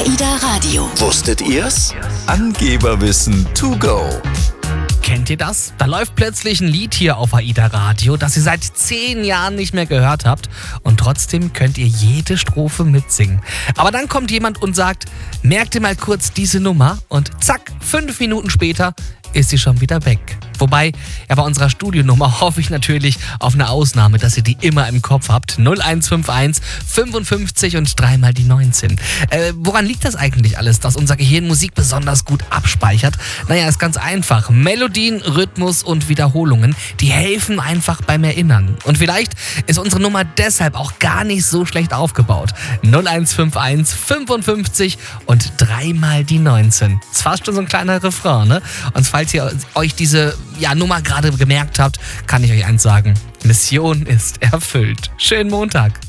AIDA Radio. Wusstet ihr's? Angeberwissen to go. Kennt ihr das? Da läuft plötzlich ein Lied hier auf AIDA Radio, das ihr seit 10 Jahren nicht mehr gehört habt und trotzdem könnt ihr jede Strophe mitsingen. Aber dann kommt jemand und sagt, merkt ihr mal kurz diese Nummer und zack, 5 Minuten später ist sie schon wieder weg. Wobei, bei unserer Studionummer hoffe ich natürlich auf eine Ausnahme, dass ihr die immer im Kopf habt. 0151 55 und 3 mal die 19. Woran liegt das eigentlich alles, dass unser Gehirn Musik besonders gut abspeichert? Naja, ist ganz einfach. Melodien, Rhythmus und Wiederholungen, die helfen einfach beim Erinnern. Und vielleicht ist unsere Nummer deshalb auch gar nicht so schlecht aufgebaut. 0151 55 und 3 mal die 19. Ist fast schon so ein kleiner Refrain, ne? Und falls ihr euch diese Nummer gerade gemerkt habt, kann ich euch eins sagen. Mission ist erfüllt. Schönen Montag.